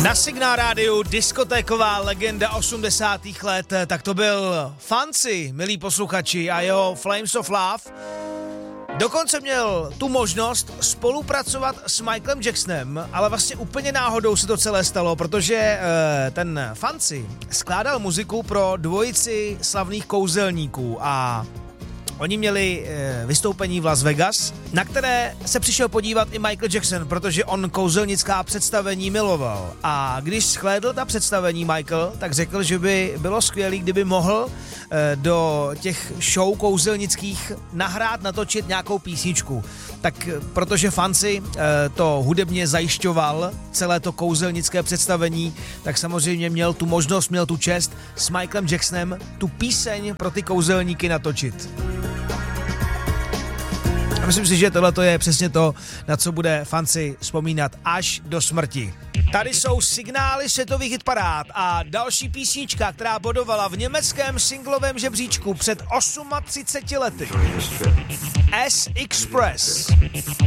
Na Signál rádiu diskotéková legenda 80. let, tak to byl Fancy, milí posluchači, a jeho Flames of Love. Dokonce měl tu možnost spolupracovat s Michaelem Jacksonem, ale vlastně úplně náhodou se to celé stalo, protože ten Fancy skládal muziku pro dvojici slavných kouzelníků a oni měli vystoupení v Las Vegas, na které se přišel podívat i Michael Jackson, protože on kouzelnická představení miloval. A když shlédl ta představení Michael, tak řekl, že by bylo skvělé, kdyby mohl do těch show kouzelnických nahrát, natočit nějakou písničku. Tak protože Fancy to hudebně zajišťoval, celé to kouzelnické představení, tak samozřejmě měl tu možnost, měl tu čest s Michaelem Jacksonem tu píseň pro ty kouzelníky natočit. A myslím si, že tohle je přesně to, na co bude Fancy vzpomínat až do smrti. Tady jsou signály světových hitparád a další písnička, která bodovala v německém singlovém žebříčku před 38 lety. S-Express.